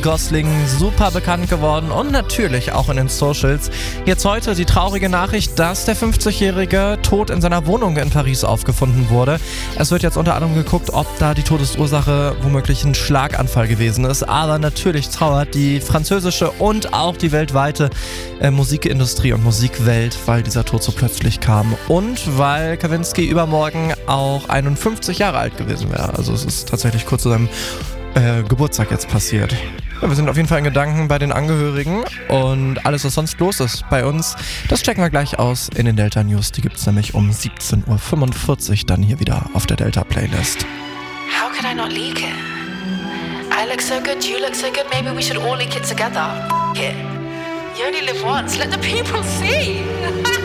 Gosling super bekannt geworden und natürlich auch in den Socials. Jetzt heute die traurige Nachricht, dass der 50-Jährige tot in seiner Wohnung in Paris aufgefunden wurde. Es wird jetzt unter anderem geguckt, ob da die Todesursache womöglich ein Schlaganfall gewesen ist. Aber natürlich trauert die französische und auch die weltweite Musikindustrie und Musikwelt, weil dieser Tod so plötzlich kam. Und weil Kavinsky übermorgen auch 51 Jahre alt gewesen wäre. Also es ist tatsächlich kurz zu seinem Geburtstag jetzt passiert. Ja, wir sind auf jeden Fall in Gedanken bei den Angehörigen und alles, was sonst los ist bei uns, das checken wir gleich aus in den Delta News. Die gibt's nämlich um 17.45 Uhr dann hier wieder auf der Delta Playlist. How could I not leak it? I look so good, you look so good, maybe we should all leak it together. F*** it. You only live once, let the people see.